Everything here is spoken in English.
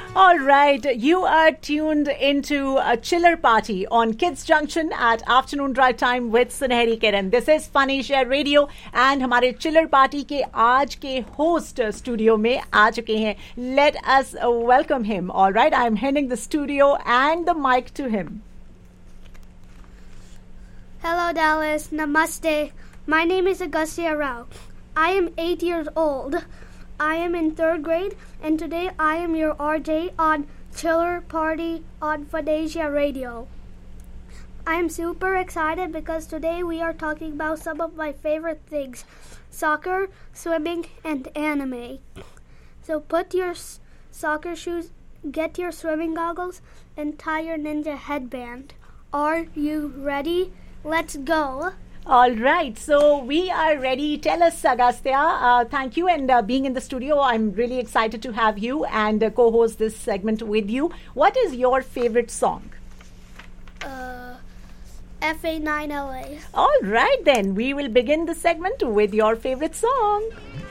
All right, you are tuned into a chiller party on Kids Junction at afternoon drive time with Sunehri Kiran. This is Funny Share Radio and हमारे chiller party के आज के host studio में आ चुके हैं. Let us welcome him. All right, I am handing the studio and the mic to him. Hello, Dallas. Namaste. My name is Agustia Rao. I am 8 years old. I am in 3rd grade, and today I am your RJ on Chiller Party on Fantasia Radio. I am super excited because today we are talking about some of my favorite things: soccer, swimming, and anime. So put your soccer shoes, get your swimming goggles, and tie your ninja headband. Are you ready? Let's go! All right, so we are ready. Tell us, Agastya, thank you and being in the studio. I'm really excited to have you and co-host this segment with you. What is your favorite song? FA9LA. All right, then we will begin the segment with your favorite song.